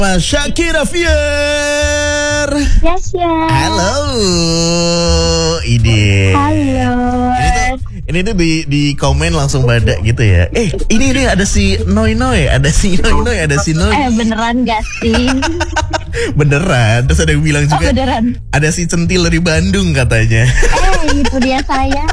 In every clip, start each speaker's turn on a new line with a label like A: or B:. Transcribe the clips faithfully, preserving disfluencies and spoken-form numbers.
A: Mas Shakira Fier.
B: Yes, ya.
A: Halo. Ini.
B: Halo.
A: Ini tuh, ini tuh di di komen langsung pada gitu ya. Eh, ini nih ada si Noi Noi, ada si Noi Noi, ada si Noi.
B: Eh, beneran gak sih?
A: Beneran. Terus ada yang bilang
B: Oh,
A: juga
B: beneran.
A: ada si Centil dari Bandung katanya.
B: Eh, itu dia saya.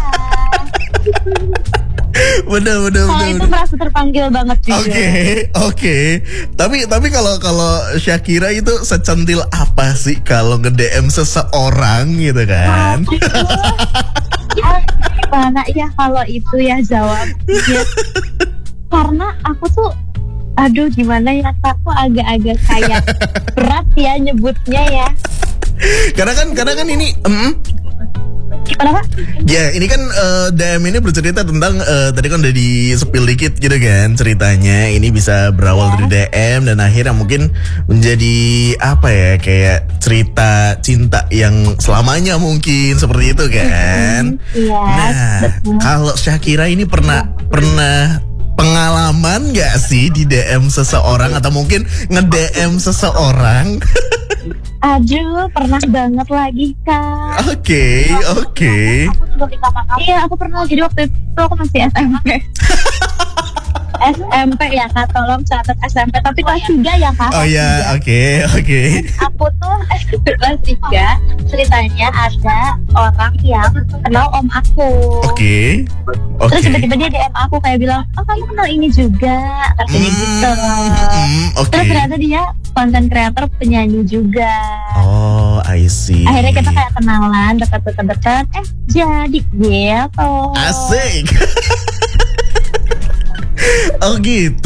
A: Bener bener
B: Kalau
A: bener.
B: itu merasa terpanggil banget juga.
A: Oke, oke. Tapi tapi kalau kalau Shakira itu secentil apa sih kalau nge-D M seseorang gitu kan?
B: Ah, gimana ya kalau itu ya jawabnya? Karena aku tuh, aduh gimana ya, aku agak-agak kayak berat ya nyebutnya ya.
A: Karena kan karena kan ini mm,
B: Gimana, Pak?
A: ya ini kan eh, D M ini bercerita tentang eh, tadi kan udah di spill dikit gitu kan ceritanya. Ini bisa berawal
B: Ya.
A: dari D M dan akhirnya mungkin menjadi apa ya, kayak cerita cinta yang selamanya mungkin seperti itu kan.
B: Iya.
A: Nah,
B: betul.
A: kalau Shakira ini pernah pernah pengalaman nggak sih di D M seseorang atau mungkin nge-D M seseorang?
B: Aduh, pernah banget lagi, Kak.
A: Oke, oke.
B: Iya, aku pernah. Jadi waktu itu aku masih S M P. S M P ya, Kak. Tolong catat S M P. Tapi kelas tiga ya, Kak.
A: Oh
B: kelas
A: ya,
B: tiga.
A: oke, oke.
B: Aku tuh S M P kelas tiga. Ceritanya ada orang yang kenal om aku.
A: Oke. Oke.
B: Terus tiba-tiba dia D M aku kayak bilang, oh kamu kenal ini juga, katanya
A: Hmm,
B: gitu.
A: hmm, oke.
B: Terus ternyata dia konten creator, penyanyi juga.
A: Oh, I see.
B: Akhirnya kita kayak kenalan, dekat-dekat, eh jadi gitu.
A: Asik. Oh gitu.